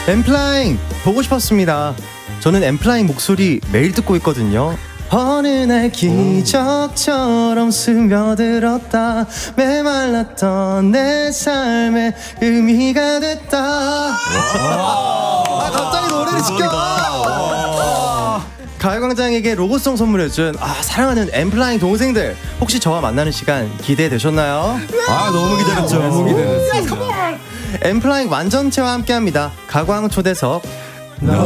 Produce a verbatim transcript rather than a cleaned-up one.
엠플라잉 보고 싶었습니다. 저는 엠플라잉 목소리 매일 듣고 있거든요. 어느 날 기적처럼 스며들었다. 메말랐던 내 삶의 의미가 됐다. 아 갑자기 노래를 시켜. 가요광장에게 로고송 선물해준 아, 사랑하는 엠플라잉 동생들, 혹시 저와 만나는 시간 기대되셨나요? 아 너무 기다렸죠. 너무 기대됐습니다. 엠플라잉 완전체와 함께합니다. 가광 초대석